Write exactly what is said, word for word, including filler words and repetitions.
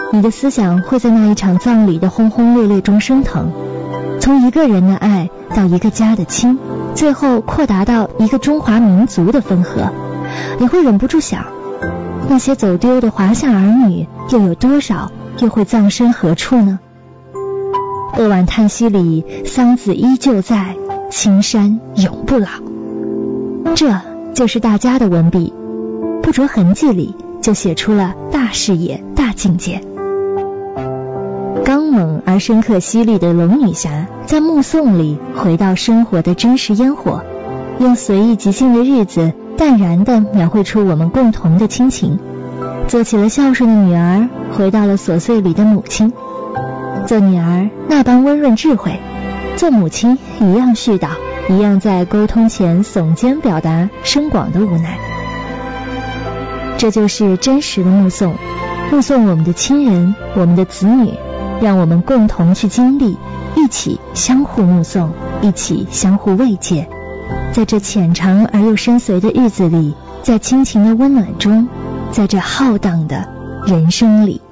你的思想会在那一场葬礼的轰轰烈烈中升腾，从一个人的爱到一个家的亲，最后扩大到一个中华民族的分合。你会忍不住想，那些走丢的华夏儿女又有多少，又会葬身何处呢？扼腕叹息里，桑梓依旧在，青山永不老。这就是大家的文笔，不着痕迹里就写出了大视野、大境界。刚猛而深刻犀利的龙女侠，在目送里回到生活的真实烟火，用随意即兴的日子，淡然地描绘出我们共同的亲情。做起了孝顺的女儿，回到了琐碎里的母亲。做女儿那般温润智慧，做母亲一样絮叨，一样在沟通前耸肩表达深广的无奈。这就是真实的目送，目送我们的亲人，我们的子女，让我们共同去经历，一起相互目送，一起相互慰藉。在这浅长而又深邃的日子里，在亲情的温暖中，在这浩荡的人生里。